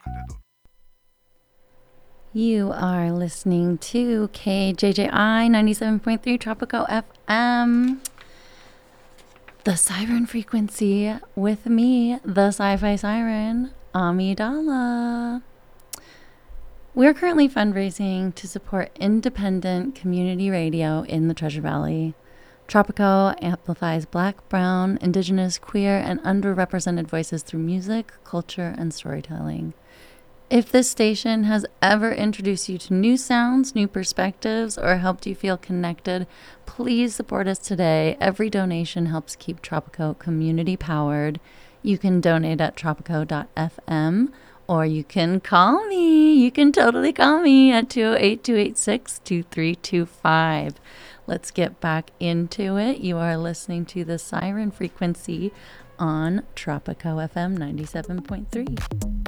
You are listening to KJJI 97.3 Tropico FM, the Siren Frequency, with me, the Sci-Fi Siren, Amidala. We're currently fundraising to support independent community radio in the Treasure Valley. Tropico amplifies Black, Brown, Indigenous, queer, and underrepresented voices through music, culture, and storytelling. If this station has ever introduced you to new sounds, new perspectives, or helped you feel connected, please support us today. Every donation helps keep Tropico community powered. You can donate at tropico.fm, or you can call me. You can totally call me at 208-286-2325. Let's get back into it. You are listening to the Siren Frequency on Tropico FM 97.3.